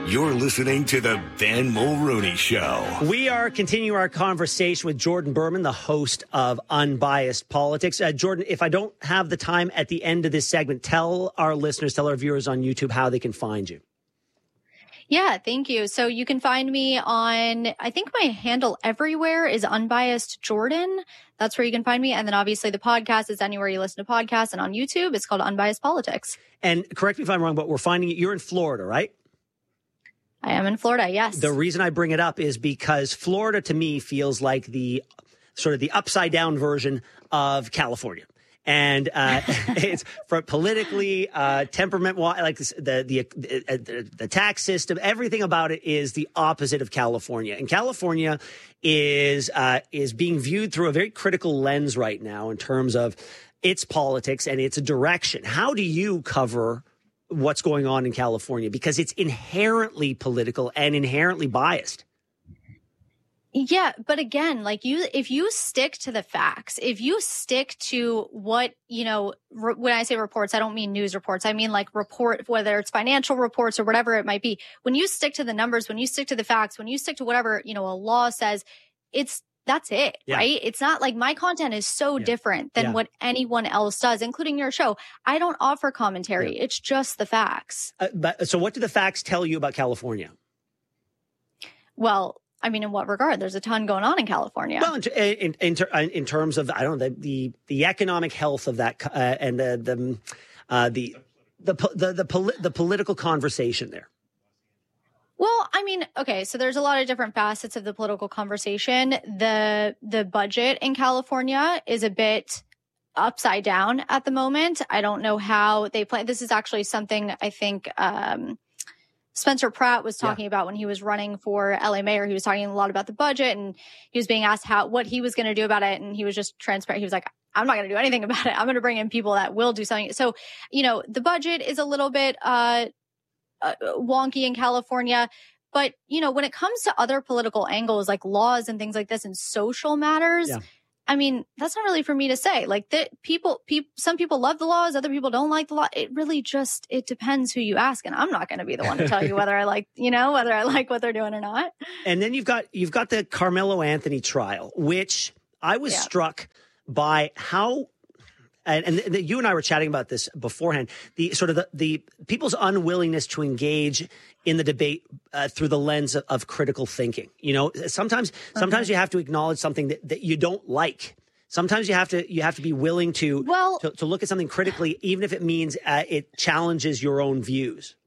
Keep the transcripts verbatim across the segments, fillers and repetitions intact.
You're listening to the Ben Mulrooney Show. We are continuing our conversation with Jordan Berman, the host of Unbiased Politics. Uh, Jordan, if I don't have the time at the end of this segment, tell our listeners, tell our viewers on YouTube how they can find you. Yeah, thank you. So you can find me on, I think my handle everywhere is Unbiased Jordan. That's where you can find me. And then obviously the podcast is anywhere you listen to podcasts. And on YouTube, it's called Unbiased Politics. And correct me if I'm wrong, but we're finding you're in Florida, right? I am in Florida, yes. The reason I bring it up is because Florida to me feels like the sort of the upside down version of California. And uh, it's for politically, uh, temperament, like the, the, the, the tax system, everything about it is the opposite of California. And California is, uh, is being viewed through a very critical lens right now in terms of its politics and its direction. How do you cover what's going on in California? Because it's inherently political and inherently biased. Yeah, but again, like you, if you stick to the facts, if you stick to what, you know, re- when I say reports, I don't mean news reports. I mean like report, whether it's financial reports or whatever it might be. When you stick to the numbers, when you stick to the facts, when you stick to whatever, you know, a law says, it's, that's it, yeah. Right? It's not like my content is so yeah. different than yeah. what anyone else does, including your show. I don't offer commentary. Yeah. It's just the facts. Uh, but so what do the facts tell you about California? Well, I mean, in what regard? There's a ton going on in California. Well, in in, in, ter- in terms of, I don't know, the the, the economic health of that uh, and the the, uh, the the the the, poli- the political conversation there. Well, I mean, okay, so there's a lot of different facets of the political conversation. The the budget in California is a bit upside down at the moment. I don't know how they plan. This is actually something I think um, Spencer Pratt was talking yeah. about when he was running for L A mayor. He was talking a lot about the budget, and he was being asked how what he was going to do about it. And he was just transparent. He was like, I'm not going to do anything about it. I'm going to bring in people that will do something. So, you know, the budget is a little bit uh, uh, wonky in California. But, you know, when it comes to other political angles like laws and things like this and social matters, yeah. I mean, that's not really for me to say. Like the people, people, some people love the laws, other people don't like the law. It really just, it depends who you ask. And I'm not going to be the one to tell you whether I like, you know, whether I like what they're doing or not. And then you've got, you've got the Carmelo Anthony trial, which I was yeah. struck by how, and, and the, you and I were chatting about this beforehand, the sort of the, the people's unwillingness to engage in the debate uh, through the lens of, of critical thinking. You know, sometimes, sometimes okay. you have to acknowledge something that, that you don't like. Sometimes you have to, you have to be willing to, well, to, to look at something critically, even if it means uh, it challenges your own views.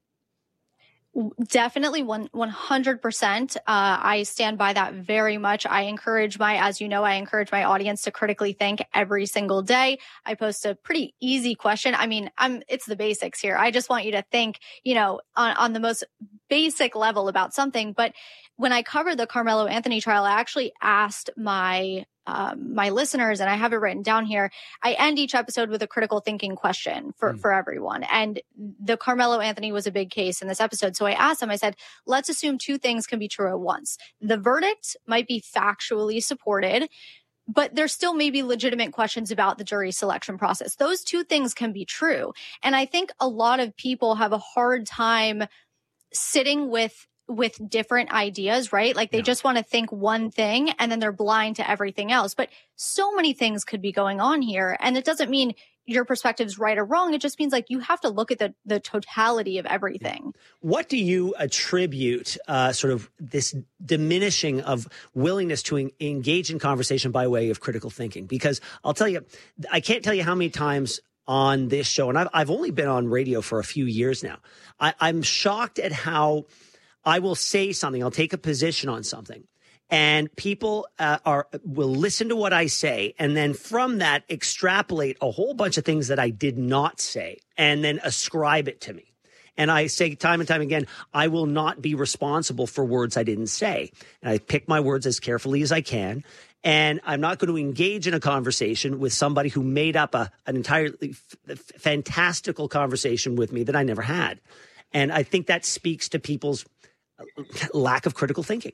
Definitely one, one hundred percent. Uh, I stand by that very much. I encourage my, as you know, I encourage my audience to critically think every single day. I post a pretty easy question. I mean, I'm, it's the basics here. I just want you to think, you know, on, on the most basic level about something. But when I covered the Carmelo Anthony trial, I actually asked my, um, my listeners, and I have it written down here. I end each episode with a critical thinking question for, mm. for everyone. And the Carmelo Anthony was a big case in this episode. So I asked them, I said, let's assume two things can be true at once. The verdict might be factually supported, but there still may be legitimate questions about the jury selection process. Those two things can be true. And I think a lot of people have a hard time sitting with with different ideas, right? Like they yeah. just want to think one thing and then they're blind to everything else. But so many things could be going on here. And it doesn't mean your perspective's right or wrong. It just means like you have to look at the, the totality of everything. What do you attribute uh, sort of this diminishing of willingness to en- engage in conversation by way of critical thinking? Because I'll tell you, I can't tell you how many times on this show, and I've, I've only been on radio for a few years now, I, I'm shocked at how I will say something, I'll take a position on something, and people uh, are will listen to what I say, and then from that extrapolate a whole bunch of things that I did not say, and then ascribe it to me. And I say time and time again, I will not be responsible for words I didn't say. And I pick my words as carefully as I can. And I'm not going to engage in a conversation with somebody who made up a, an entirely f- fantastical conversation with me that I never had. And I think that speaks to people's lack of critical thinking.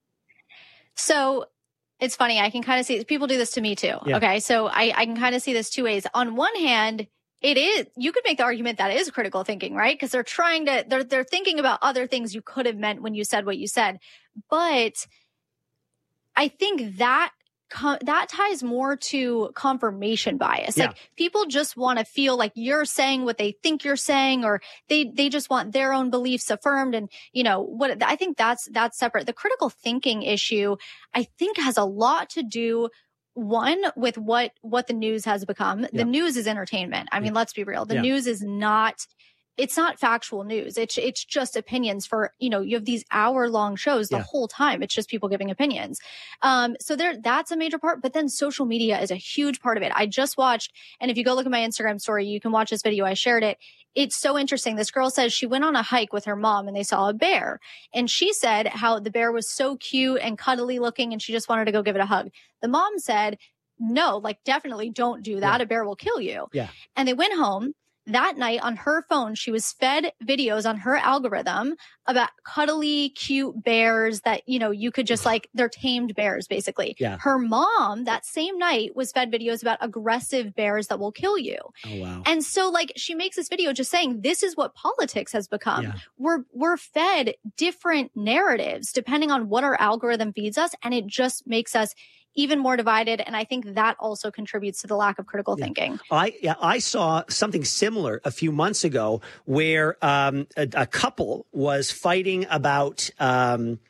So it's funny. I can kind of see people do this to me too. Yeah. Okay. So I, I can kind of see this two ways. On one hand, It is. You could make the argument that is critical thinking, right? Because they're trying to, they're, they're thinking about other things you could have meant when you said what you said. But I think that that ties more to confirmation bias. Yeah. Like people just want to feel like you're saying what they think you're saying, or they, they just want their own beliefs affirmed. And, you know, what I think that's, that's separate. The critical thinking issue, I think, has a lot to do one with what, what the news has become. The yeah. news is entertainment. I mean, yeah. let's be real. The yeah. news is not, it's not factual news. It's, it's just opinions for, you know, you have these hour long shows the yeah. whole time. It's just people giving opinions. Um, so there, that's a major part, but then social media is a huge part of it. I just watched, and if you go look at my Instagram story, you can watch this video. I shared it. It's so interesting. This girl says she went on a hike with her mom and they saw a bear. And she said how the bear was so cute and cuddly looking and she just wanted to go give it a hug. The mom said, no, like definitely don't do that. Yeah. A bear will kill you. Yeah. And they went home. That night on her phone, she was fed videos on her algorithm about cuddly, cute bears that, you know, you could just like, they're tamed bears, basically. Yeah. Her mom that same night was fed videos about aggressive bears that will kill you. Oh, wow. And so like she makes this video just saying, this is what politics has become. Yeah. We're, we're fed different narratives depending on what our algorithm feeds us. And it just makes us even more divided. And I think that also contributes to the lack of critical yeah. thinking. I yeah, I saw something similar a few months ago where um, a, a couple was fighting about um,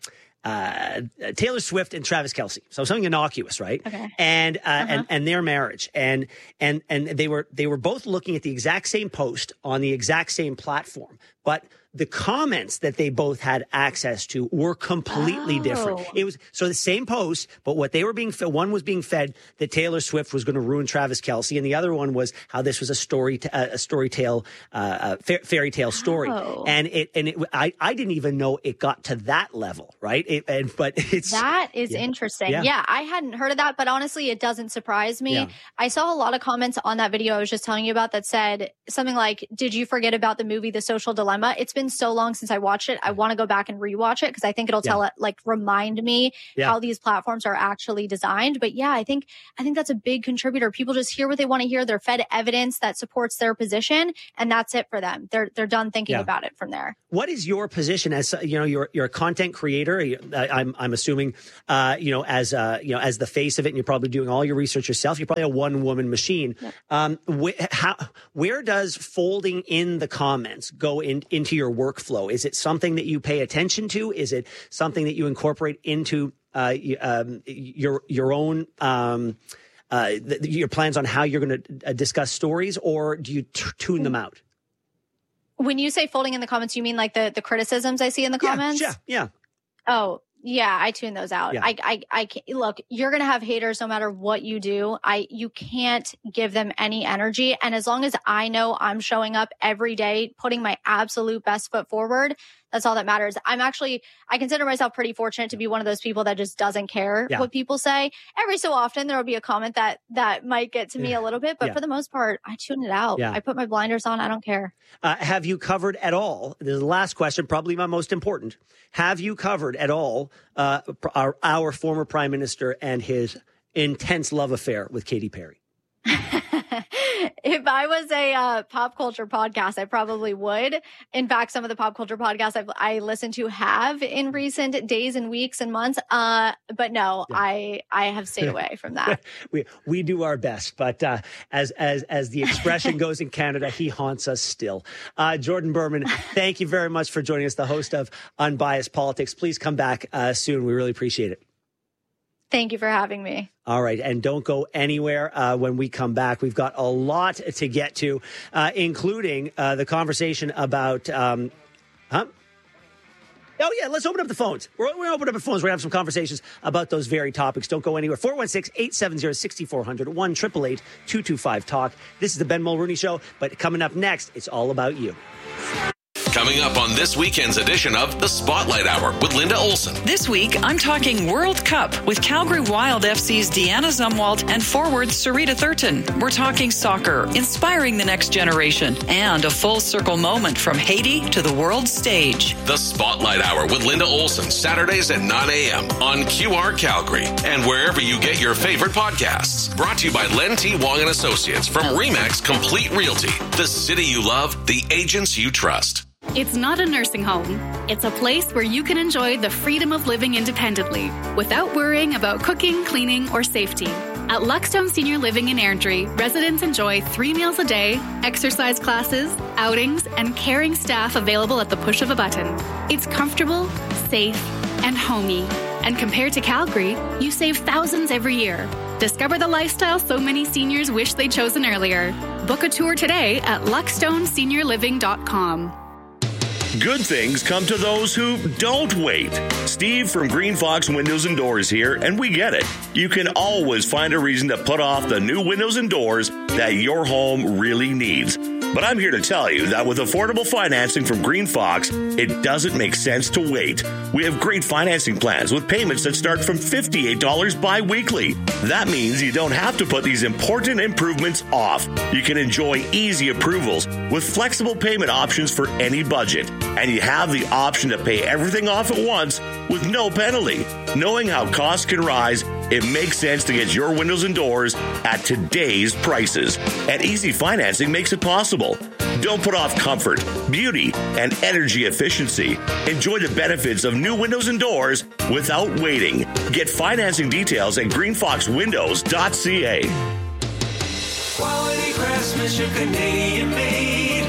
uh, Taylor Swift and Travis Kelce. So something innocuous, right? Okay. And uh, uh-huh. and and their marriage, and and and they were they were both looking at the exact same post on the exact same platform, but the comments that they both had access to were completely oh. different. It was so the same post, but what they were being fed, one was being fed that Taylor Swift was going to ruin Travis Kelce, and the other one was how this was a story, a story tale, uh, a fairy tale story. Oh. And it, and it, I, I didn't even know it got to that level, right? It, and but it's that is yeah. interesting. Yeah. yeah, I hadn't heard of that, but honestly, it doesn't surprise me. Yeah. I saw a lot of comments on that video I was just telling you about that said something like, "Did you forget about the movie The Social Dilemma? It's been so long since I watched it. I want to go back and rewatch it because I think it'll tell yeah. it, like, remind me yeah. how these platforms are actually designed." But yeah, I think I think that's a big contributor. People just hear what they want to hear. They're fed evidence that supports their position, and that's it for them. They're they're done thinking yeah. about it from there. What is your position as you know? You're you're a content creator. I'm I'm assuming uh, you know as uh, you know as the face of it, and you're probably doing all your research yourself. You're probably a one woman machine. Yep. Um, wh- how where does folding in the comments go in, into your workflow? Is it something that you pay attention to? Is it something that you incorporate into uh, um, your your own um, uh, th- your plans on how you're going to uh, discuss stories, or do you t- tune them out? When you say folding in the comments, you mean like the, the criticisms I see in the yeah, comments? Yeah, yeah. Oh, yeah, I tune those out. Yeah. I, I, I can't, look, you're going to have haters no matter what you do. I, you can't give them any energy. And as long as I know I'm showing up every day, putting my absolute best foot forward, that's all that matters. I'm actually, I consider myself pretty fortunate to be one of those people that just doesn't care yeah. what people say. Every so often there will be a comment that, that might get to me a little bit, but yeah. for the most part, I tune it out. Yeah. I put my blinders on. I don't care. Uh, have you covered at all? This is the last question, probably my most important. Have you covered at all uh, our, our former prime minister and his intense love affair with Katy Perry? If I was a uh, pop culture podcast, I probably would. In fact, some of the pop culture podcasts I've, I listen to have in recent days and weeks and months. Uh, but no, yeah. I I have stayed away from that. we we do our best, but uh, as as as the expression goes in Canada, he haunts us still. Uh, Jordan Berman, thank you very much for joining us, the host of Unbiased Politics. Please come back uh, soon. We really appreciate it. Thank you for having me. All right. And don't go anywhere uh, when we come back. We've got a lot to get to, uh, including uh, the conversation about, um, huh? Oh, yeah. Let's open up the phones. We're, we're going to open up the phones. We're going to have some conversations about those very topics. Don't go anywhere. four one six, eight seven zero, six four zero zero, one eight eight eight, two two five, talk. This is the Ben Mulrooney Show. But coming up next, it's all about you. Coming up on this weekend's edition of The Spotlight Hour with Linda Olson. This week, I'm talking World Cup with Calgary Wild F C's Deanna Zumwalt and forward Sarita Thurton. We're talking soccer, inspiring the next generation, and a full circle moment from Haiti to the world stage. The Spotlight Hour with Linda Olson, Saturdays at nine a.m. on Q R Calgary and wherever you get your favorite podcasts. Brought to you by Len T. Wong and Associates from Remax Complete Realty. The city you love, the agents you trust. It's not a nursing home. It's a place where you can enjoy the freedom of living independently without worrying about cooking, cleaning, or safety. At Luckstone Senior Living in Airdrie, residents enjoy three meals a day, exercise classes, outings, and caring staff available at the push of a button. It's comfortable, safe, and homey. And compared to Calgary, you save thousands every year. Discover the lifestyle so many seniors wish they'd chosen earlier. Book a tour today at luckstone senior living dot com. Good things come to those who don't wait. Steve from Green Fox Windows and Doors here, and we get it. You can always find a reason to put off the new windows and doors that your home really needs. But I'm here to tell you that with affordable financing from Green Fox, it doesn't make sense to wait. We have great financing plans with payments that start from fifty-eight dollars bi-weekly. That means you don't have to put these important improvements off. You can enjoy easy approvals with flexible payment options for any budget. And you have the option to pay everything off at once with no penalty. Knowing how costs can rise, it makes sense to get your windows and doors at today's prices. And easy financing makes it possible. Don't put off comfort, beauty, and energy efficiency. Enjoy the benefits of new windows and doors without waiting. Get financing details at green fox windows dot c a. Quality craftsmanship, Canadian made.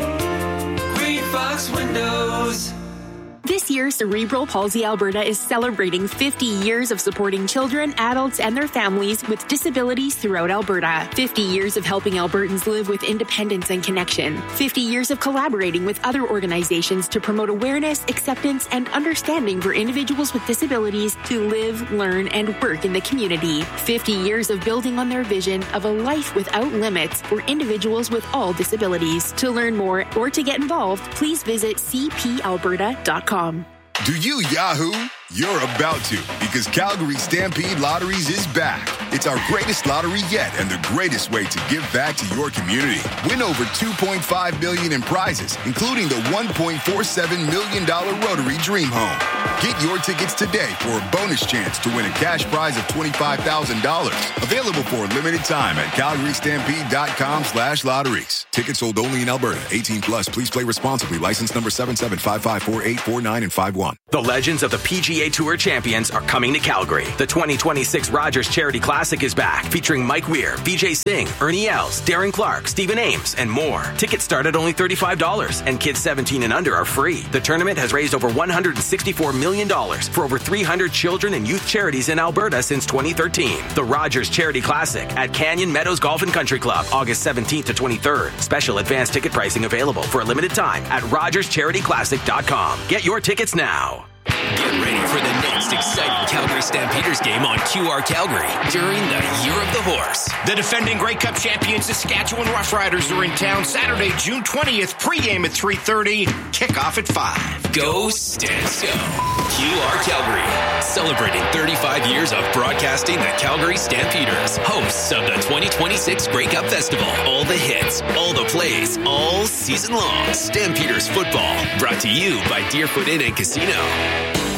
Green Fox Windows. This year, Cerebral Palsy Alberta is celebrating fifty years of supporting children, adults, and their families with disabilities throughout Alberta. fifty years of helping Albertans live with independence and connection. fifty years of collaborating with other organizations to promote awareness, acceptance, and understanding for individuals with disabilities to live, learn, and work in the community. fifty years of building on their vision of a life without limits for individuals with all disabilities. To learn more or to get involved, please visit c p alberta dot com. Do you Yahoo? You're about to, because Calgary Stampede Lotteries is back. It's our greatest lottery yet and the greatest way to give back to your community. Win over two point five million dollars in prizes, including the one point four seven million dollars Rotary Dream Home. Get your tickets today for a bonus chance to win a cash prize of twenty-five thousand dollars. Available for a limited time at calgary stampede dot com slash lotteries. Tickets sold only in Alberta. eighteen plus. Please play responsibly. License number seven seven five five four eight four nine and five one. The legends of the P G A Tour champions are coming to Calgary. The twenty twenty-six Rogers Charity Classic is back, featuring Mike Weir, Vijay Singh, Ernie Els, Darren Clark, Stephen Ames, and more. Tickets start at only thirty-five dollars, and kids seventeen and under are free. The tournament has raised over one hundred sixty-four million dollars for over three hundred children and youth charities in Alberta since twenty thirteen. The Rogers Charity Classic at Canyon Meadows Golf and Country Club, August seventeenth to twenty-third. Special advanced ticket pricing available for a limited time at rogers charity classic dot com. Get your tickets now. Get ready for the next exciting Calgary Stampeders game on Q R Calgary during the Year of the Horse. The defending Grey Cup champions Saskatchewan Roughriders are in town Saturday, June twentieth. Pregame at three thirty. Kickoff at five. Go Stamps Go. Q R Calgary, celebrating thirty-five years of broadcasting the Calgary Stampeders, hosts of the twenty twenty-six Grey Cup Festival. All the hits, all the plays, all season long. Stampeders football, brought to you by Deerfoot Inn and Casino.